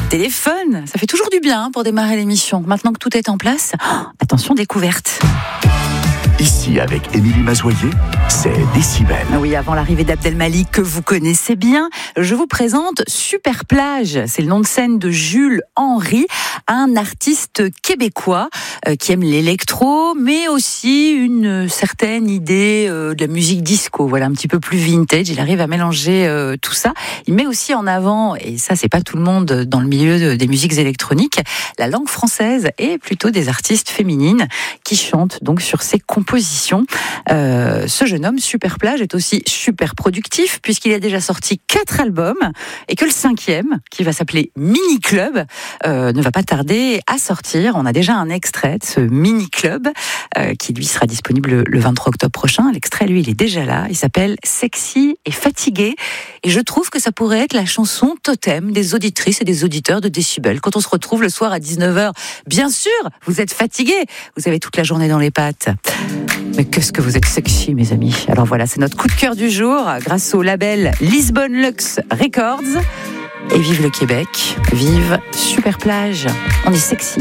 Téléphone, ça fait toujours du bien pour démarrer l'émission. Maintenant que tout est en place, attention découverte. Ici, avec Émilie Mazoyer, c'est Décibel. Oui, avant l'arrivée d'Abdelmalik, que vous connaissez bien, je vous présente Super Plage. C'est le nom de scène de Jules Henry, un artiste québécois qui aime l'électro, mais aussi une certaine idée de la musique disco. Voilà, un petit peu plus vintage. Il arrive à mélanger tout ça. Il met aussi en avant, et ça, c'est pas tout le monde dans le milieu des musiques électroniques, la langue française et plutôt des artistes féminines qui chantent donc sur ses compositions. Ce jeune homme, Super Plage, est aussi super productif puisqu'il a déjà sorti 4 albums et que le 5e, qui va s'appeler Mini Club, ne va pas tarder à sortir. On a déjà un extrait de ce Mini Club qui lui sera disponible le 23 octobre prochain. L'extrait, lui, il est déjà là. Il s'appelle Sexy et Fatigué et je trouve que ça pourrait être la chanson totem des auditrices et des auditeurs de Décibel. Quand on se retrouve le soir à 19h, bien sûr, vous êtes fatigués. Vous avez toute la journée dans les pattes. Mais qu'est-ce que vous êtes sexy, mes amis. Alors voilà, c'est notre coup de cœur du jour, grâce au label Lisbonne Lux Records. Et vive le Québec, vive Super Plage. On est sexy.